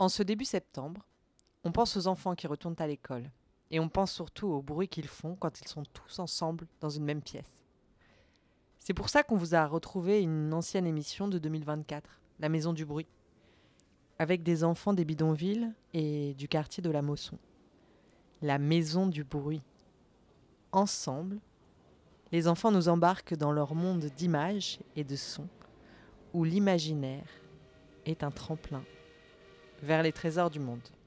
En ce début septembre, on pense aux enfants qui retournent à l'école. Et on pense surtout au bruit qu'ils font quand ils sont tous ensemble dans une même pièce. C'est pour ça qu'on vous a retrouvé une ancienne émission de 2024, La Maison du Bruit, avec des enfants des bidonvilles et du quartier de la Mosson. La Maison du Bruit. Ensemble, les enfants nous embarquent dans leur monde d'images et de sons, où l'imaginaire est un tremplin vers les trésors du monde.